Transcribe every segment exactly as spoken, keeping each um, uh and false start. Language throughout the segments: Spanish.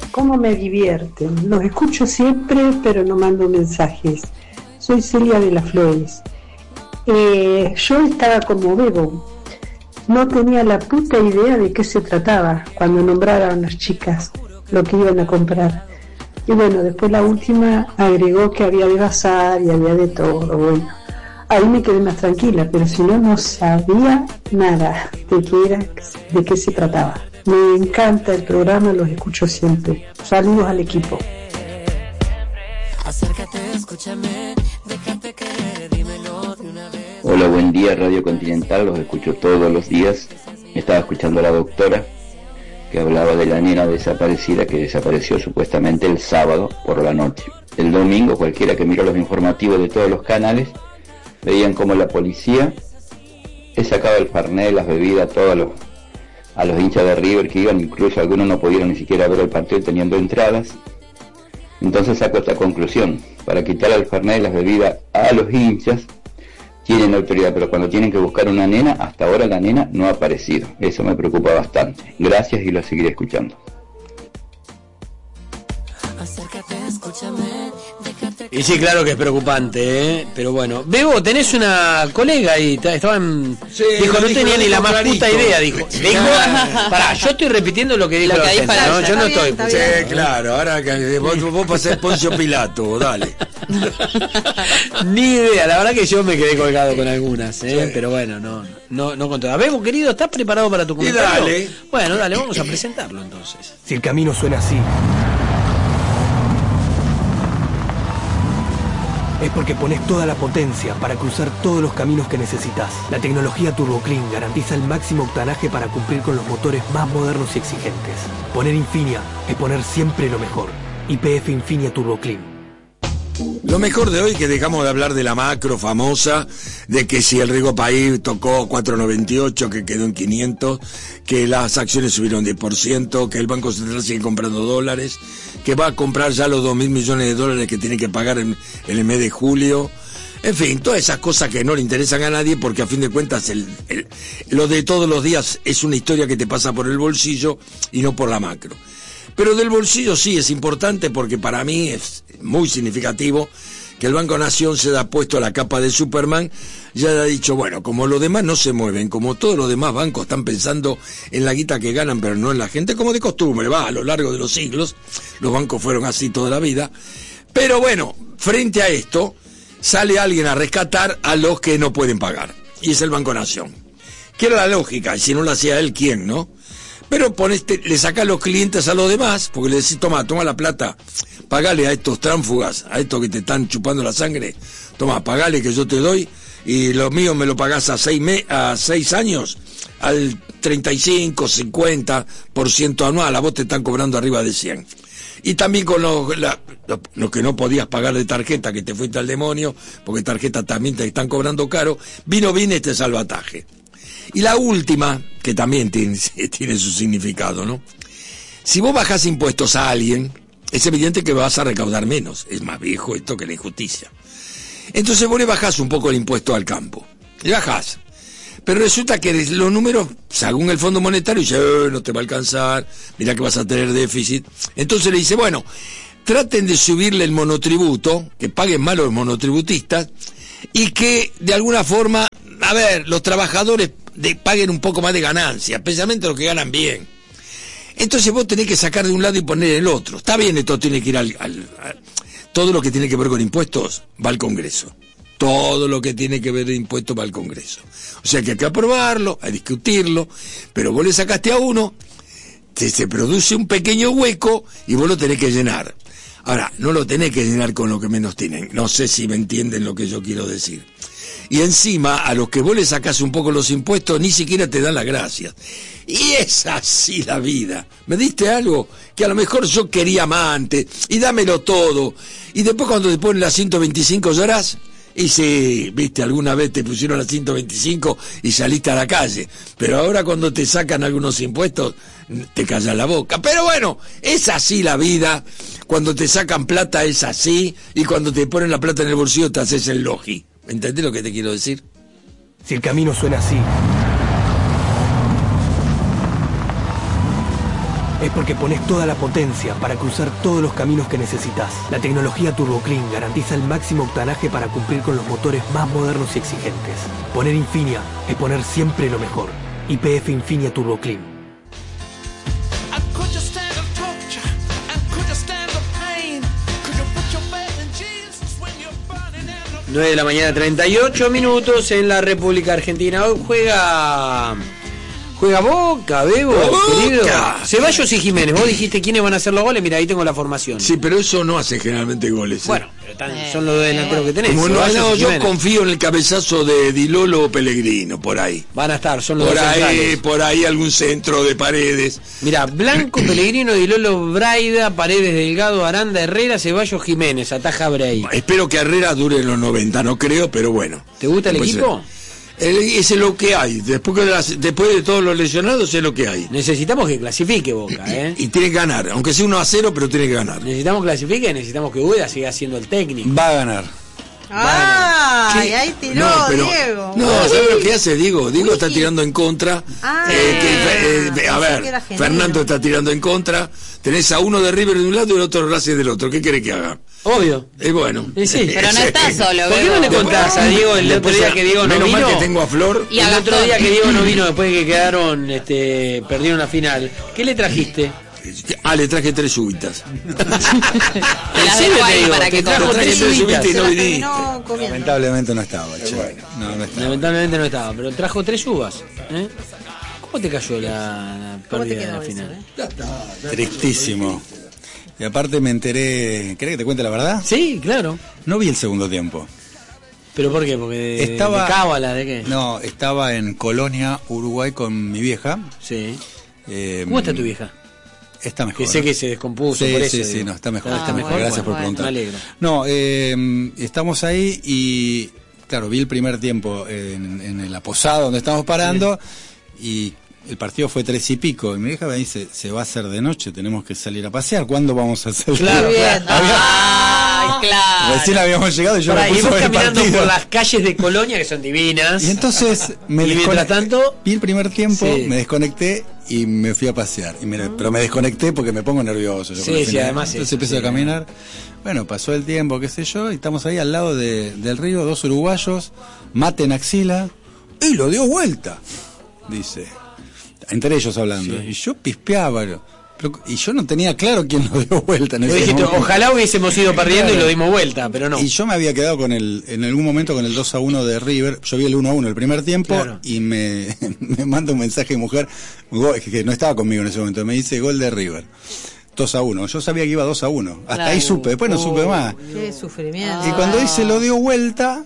cómo me divierten. Los escucho siempre, pero no mando mensajes. Soy Celia de las Flores. Eh, yo estaba como Bebo. No tenía la puta idea de qué se trataba cuando nombraron las chicas lo que iban a comprar. Y bueno, después la última agregó que había de bazar y había de todo. Bueno, ahí me quedé más tranquila, pero si no, no sabía nada de qué era, de qué se trataba. Me encanta el programa, los escucho siempre. Saludos al equipo. Hola, buen día, Radio Continental, los escucho todos los días. Estaba escuchando a la doctora que hablaba de la nena desaparecida que desapareció supuestamente el sábado por la noche. El domingo, cualquiera que miró los informativos de todos los canales, veían como la policía le sacaba el Fernet, las bebidas, todos los a los hinchas de River que iban, incluso algunos no pudieron ni siquiera ver el partido teniendo entradas. Entonces saco esta conclusión: para quitar el Fernet y las bebidas a los hinchas tienen autoridad, pero cuando tienen que buscar una nena, hasta ahora la nena no ha aparecido. Eso me preocupa bastante. Gracias y lo seguiré escuchando. Y sí, claro que es preocupante, ¿eh? Pero bueno. Bebo, tenés una colega ahí, estaba en... Sí, dijo, no dijo, tenía dijo ni la más clarito. puta idea, dijo. Dijo, pará, yo estoy repitiendo lo que dijo Lo la que gente, dijo ¿no? ella. Yo no Está estoy... bien, Sí, está bien. claro, ahora que vos, vos pasás Poncio Pilato, dale. Ni idea, la verdad que yo me quedé colgado con algunas, ¿eh? Sí. Pero bueno, no, no, no con todas. Bebo, querido, ¿estás preparado para tu comentario? dale. Bueno, dale, vamos a presentarlo entonces. Si el camino suena así, es porque pones toda la potencia para cruzar todos los caminos que necesitas. La tecnología Turbo Clean garantiza el máximo octanaje para cumplir con los motores más modernos y exigentes. Poner Infinia es poner siempre lo mejor. Y P F Infinia Turbo Clean. Lo mejor de hoy que dejamos de hablar de la macro famosa, de que si el Riego País tocó cuatro noventa y ocho, que quedó en quinientos, que las acciones subieron diez por ciento, que el Banco Central sigue comprando dólares, que va a comprar ya los dos mil millones de dólares que tiene que pagar en, en el mes de julio. En fin, todas esas cosas que no le interesan a nadie, porque a fin de cuentas el, el, lo de todos los días es una historia que te pasa por el bolsillo y no por la macro. Pero del bolsillo sí es importante, porque para mí es muy significativo que el Banco Nación se ha puesto a la capa de Superman. Ya ha dicho, bueno, como los demás no se mueven, como todos los demás bancos están pensando en la guita que ganan, pero no en la gente, como de costumbre, va, a lo largo de los siglos, los bancos fueron así toda la vida. Pero bueno, frente a esto, sale alguien a rescatar a los que no pueden pagar, y es el Banco Nación. Que era la lógica, y si no lo hacía él, ¿quién, no? Pero poneste, le saca a los clientes a los demás, porque le decís, toma, toma la plata, pagale a estos tránfugas, a estos que te están chupando la sangre, toma, pagale que yo te doy, y lo mío me lo pagás a seis, me, a seis años, al treinta y cinco, cincuenta por ciento anual, a vos te están cobrando arriba de cien. Y también con los la, lo, lo que no podías pagar de tarjeta, que te fuiste al demonio, porque tarjeta también te están cobrando caro, vino bien este salvataje. Y la última, que también tiene, tiene su significado, ¿no? Si vos bajás impuestos a alguien, es evidente que vas a recaudar menos. Es más viejo esto que la injusticia. Entonces vos le bajás un poco el impuesto al campo. Le bajás. Pero resulta que los números, según el Fondo Monetario, dice, eh, no te va a alcanzar, mirá que vas a tener déficit. Entonces le dice, bueno, traten de subirle el monotributo, que paguen más los monotributistas, y que de alguna forma, a ver, los trabajadores de, paguen un poco más de ganancia, especialmente los que ganan bien. Entonces vos tenés que sacar de un lado y poner el otro. Está bien, esto tiene que ir al, al, al... Todo lo que tiene que ver con impuestos va al Congreso. Todo lo que tiene que ver de impuestos va al Congreso. O sea que hay que aprobarlo, hay que discutirlo, pero vos le sacaste a uno, te, se produce un pequeño hueco y vos lo tenés que llenar. Ahora, no lo tenés que llenar con lo que menos tienen. No sé si me entienden lo que yo quiero decir. Y encima, a los que vos le sacás un poco los impuestos, ni siquiera te dan las gracias. Y es así la vida. ¿Me diste algo? Que a lo mejor yo quería más antes, y dámelo todo. Y después cuando te ponen las ciento veinticinco llorás. Y si, viste, alguna vez te pusieron las ciento veinticinco y saliste a la calle. Pero ahora cuando te sacan algunos impuestos, te callas la boca. Pero bueno, es así la vida. Cuando te sacan plata es así. Y cuando te ponen la plata en el bolsillo te haces el logi. ¿Entendés lo que te quiero decir? Si el camino suena así, es porque pones toda la potencia para cruzar todos los caminos que necesitas. La tecnología Turbo Clean garantiza el máximo octanaje para cumplir con los motores más modernos y exigentes. Poner Infinia es poner siempre lo mejor. Y P F Infinia Turbo Clean. nueve de la mañana, treinta y ocho minutos en la República Argentina. Hoy juega... Juega Boca, Bebo, Boca. querido. Ceballos y Jiménez, vos dijiste quiénes van a hacer los goles, mira, ahí tengo la formación. Sí, pero eso no hace generalmente goles. ¿eh? Bueno, pero tan, son los dos delanteros que tenés. Como no, Ceballos no, y yo Jiménez. confío en el cabezazo de Di Lolo o Pellegrino, por ahí. Van a estar, son los Por dos ahí, centrales. por ahí algún centro de Paredes. Mira, Blanco, Pellegrino, Di Lolo, Braida, Paredes, Delgado, Aranda, Herrera, Ceballos, Jiménez, ataja Bray. Espero que Herrera dure los noventa, no creo, pero bueno. ¿Te gusta el Pues, equipo? El, ese es lo que hay. Después, que las, después de todos los lesionados, es lo que hay. Necesitamos que clasifique Boca, ¿eh? Y tiene que ganar, aunque sea uno a cero, pero tiene que ganar. Necesitamos que clasifique, necesitamos que Ueda siga siendo el técnico. Va a ganar. ¡Ah! ¿Qué? Ahí tiró No, pero- Diego. No, ¿sabes lo que hace Diego? Diego está tirando en contra. Ah, Eh, que, eh, pensé a ver, que era genuino. Fernando está tirando en contra. Tenés a uno de River de un lado y el otro de Racing del otro. ¿Qué querés que haga? Obvio. Y bueno. Y sí. Pero no está solo, ¿Por qué no le Bebo. contás a Diego el otro Después, día que Diego no menos vino? mal que tengo a Flor. Y a el otro Gastón. día que Diego no vino después de que quedaron, este, perdieron la final. ¿Qué le trajiste? Ah, le traje tres subitas. ¿En las serio dejo te ahí digo? para Te que trajo coman. tres Tres subitas. subitas y Se no la viniste. terminó comiendo. Lamentablemente no estaba, che. No, no estaba. Lamentablemente no estaba, pero trajo tres uvas. ¿eh? ¿Cómo te cayó la, la ¿Cómo te pérdida de quedó la eso, final? eh? Tristísimo. Y aparte me enteré. ¿Querés que te cuente la verdad? Sí, claro. No vi el segundo tiempo. ¿Pero por qué? ¿Porque de, Estaba- de cábala? ¿De qué? No, estaba en Colonia, Uruguay, con mi vieja. Sí. Eh, ¿Cómo está tu vieja? Está mejor. Que sé que se descompuso Sí, por eso. sí, sí, digo. no, está mejor. Ah, está mejor. Gracias por Bueno, preguntar. me alegro. No, eh, estamos ahí y, claro, vi el primer tiempo en, en la posada donde estamos parando y el partido fue tres y pico. Y mi hija me dice, se va a hacer de noche, tenemos que salir a pasear. ¿Cuándo vamos a hacer? Claro, Muy bien. Ay, claro. Recién habíamos llegado y yo Pará, me y puse a vos ver el caminando partido. por las calles de Colonia, que son divinas. Y entonces me Y mientras desconecté. tanto- Vi el primer tiempo, Sí. me desconecté y me fui a pasear. Y me- pero me desconecté porque me pongo nervioso. yo Sí, con el sí, final. además Entonces eso, empiezo sí. a caminar. Bueno, pasó el tiempo, qué sé yo, y estamos ahí al lado de- del río, dos uruguayos, mate en axila, y lo dio vuelta, dice. Entre ellos hablando. Y yo pispeaba. Pero, y yo no tenía claro quién lo dio vuelta. En Vos ese dijiste, momento. ojalá hubiésemos ido perdiendo y Claro. lo dimos vuelta, pero no. Y yo me había quedado con el, en algún momento con el dos a uno de River. Yo vi el uno a uno el primer tiempo Claro. y me, me manda un mensaje de mujer go- que no estaba conmigo en ese momento. Me dice gol de River. dos a uno. Yo sabía que iba dos a uno. Hasta Claro. ahí supe, después no supe más. Qué sufrimiento. Y cuando dice lo dio vuelta,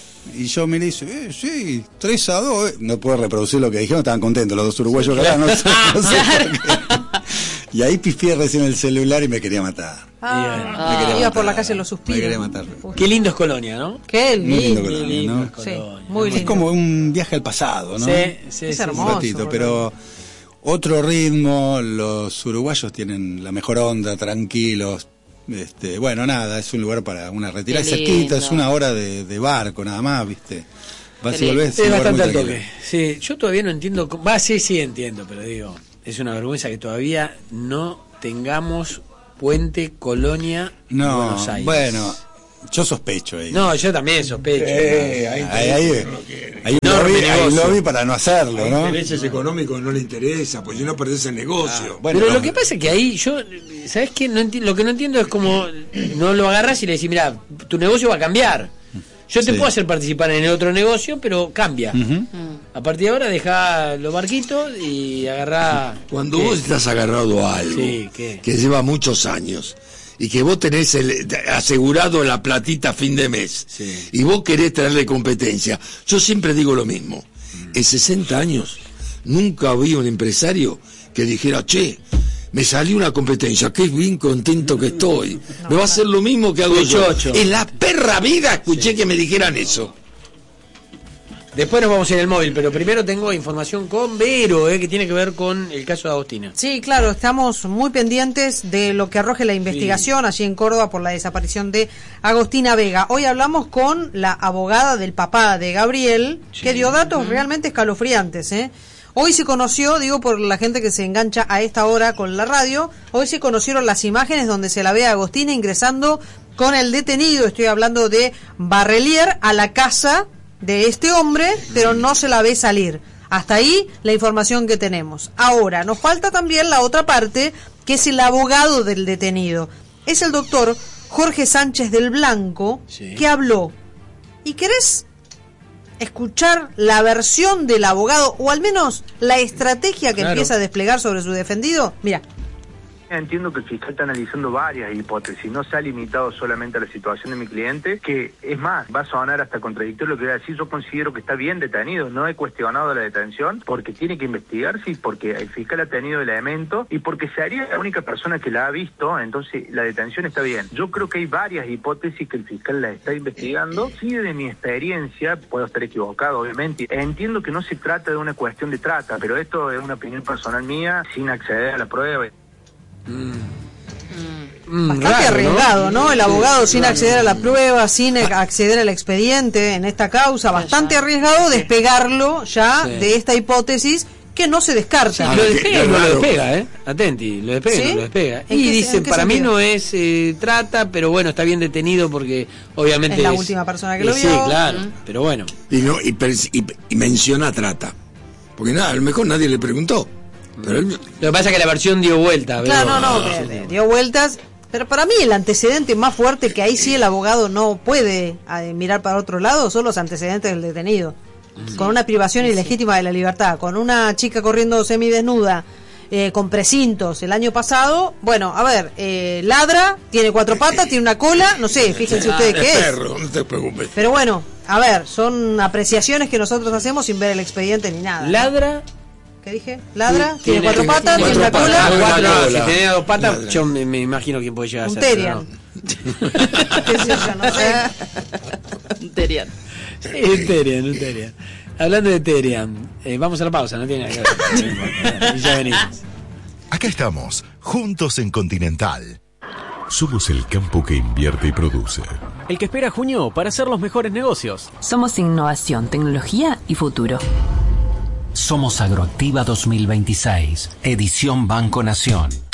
y yo miré y dice, eh, sí, tres a dos. eh. No puedo reproducir lo que dijeron, estaban contentos los dos uruguayos. que hablaban, no sé, no sé por qué. Y ahí pifié recién el celular y me quería matar. Ah, Me quería iba matar. por la calle los suspiros. Me quería matar. Qué lindo es Colonia, ¿no? Qué Muy lindo lindo. Colonia, lindo ¿no? es Colonia. Sí, muy Es lindo. como un viaje al pasado, ¿no? Sí, sí, Es sí. hermoso. Un ratito, pero otro ritmo, los uruguayos tienen la mejor onda, tranquilos. Este, bueno, nada, es un lugar para una retirada Qué cerquita, lindo. es una hora de, de barco nada más, ¿viste? Vas Qué y volvés, Es un lugar bastante muy al tranquilo. toque. Sí, yo todavía no entiendo. cómo- Va, sí, sí entiendo, pero digo, es una vergüenza que todavía no tengamos puente Colonia No, Buenos Aires. bueno, yo sospecho ahí. No, yo también sospecho. Eh, ahí Ahí, ahí, hay un No, lobby, negocio. hay un lobby para no hacerlo, Hay ¿no? intereses económicos no le interesa, pues si no perdés el negocio. Bueno, Pero no. lo que pasa es que ahí yo, ¿sabes qué? No enti- lo que no entiendo es como no lo agarras y le decís, mira, tu negocio va a cambiar. Yo te Sí. puedo hacer participar en el otro negocio, pero cambia. Ujú. A partir de ahora dejá los barquitos y agarrá... Cuando ¿Qué? vos estás agarrado a algo Sí, ¿qué? que lleva muchos años y que vos tenés el, asegurado la platita a fin de mes Sí. y vos querés traerle competencia, yo siempre digo lo mismo. Mm. En sesenta años nunca vi un empresario que dijera, che, me salió una competencia, qué bien contento que estoy. Me va a hacer lo mismo que hago yo. Chocho. En la perra vida escuché que me dijeran eso. Después nos vamos en el móvil, pero primero tengo información con Vero, eh, que tiene que ver con el caso de Agostina. Sí, claro, estamos muy pendientes de lo que arroje la investigación allí en Córdoba por la desaparición de Agostina Vega. Hoy hablamos con la abogada del papá de Gabriel, que dio datos realmente escalofriantes, ¿eh? Hoy se conoció, digo por la gente que se engancha a esta hora con la radio, hoy se conocieron las imágenes donde se la ve a Agostina ingresando con el detenido, estoy hablando de Barrelier, a la casa de este hombre, pero no se la ve salir. Hasta ahí la información que tenemos. Ahora, nos falta también la otra parte, que es el abogado del detenido. Es el doctor Jorge Sánchez del Blanco, sí, que habló. ¿Y querés escuchar la versión del abogado, o al menos la estrategia que claro. empieza a desplegar sobre su defendido? Mira. Entiendo que el fiscal está analizando varias hipótesis, no se ha limitado solamente a la situación de mi cliente, que es más, va a sonar hasta contradictorio lo que voy a decir. Yo considero que está bien detenido, no he cuestionado la detención, porque tiene que investigarse, porque el fiscal ha tenido elementos y porque sería la única persona que la ha visto, entonces la detención está bien. Yo creo que hay varias hipótesis que el fiscal la está investigando. Sí, de mi experiencia, puedo estar equivocado obviamente, entiendo que no se trata de una cuestión de trata, pero esto es una opinión personal mía, sin acceder a la prueba. Mm. Mm, Bastante raro, arriesgado, ¿no? ¿no? El abogado sí, sin claro. acceder a la prueba, sin acceder al expediente en esta causa, bastante arriesgado despegarlo ya sí. de esta hipótesis que no se descarta. Sí, lo despega y no lo despega, ¿eh? Atenti, lo despega y ¿Sí? no lo despega. Y dice, para mí no es eh, trata, pero bueno, está bien detenido porque obviamente es la es, última persona que lo vio. Sí, claro, mm. pero bueno. Y, no, y, y, y menciona trata, porque nada, a lo mejor nadie le preguntó. Pero él... Lo que pasa es que la versión dio vuelta. Claro, no, no, que, que dio vueltas. Pero para mí el antecedente más fuerte, que ahí sí el abogado no puede eh, mirar para otro lado, son los antecedentes del detenido. Sí. Con una privación sí, ilegítima sí. de la libertad, con una chica corriendo semidesnuda, eh, con precintos el año pasado. Bueno, a ver, eh, ladra, tiene cuatro patas, tiene una cola, no sé, fíjense ah, ustedes qué es. Perro, no te preocupes. Pero bueno, a ver, son apreciaciones que nosotros hacemos sin ver el expediente ni nada. Ladra. ¿Qué dije? ¿Ladra? Sí, ¿Tiene, tiene cuatro patas? Tiene ¿Tiene una cola? Cuatro, no, si tenía dos patas, Ladra. Yo me, me imagino quién puede llegar a un ser. Terian. No. ¿Qué sé yo? No sé. Un Terian. Un Terian, un Terian. Hablando de Terian, eh, vamos a la pausa, no tiene nada que ver. Y ya venimos. Acá estamos, juntos en Continental. Somos el campo que invierte y produce. El que espera junio para hacer los mejores negocios. Somos innovación, tecnología y futuro. Somos Agroactiva dos mil veintiséis, edición Banco Nación.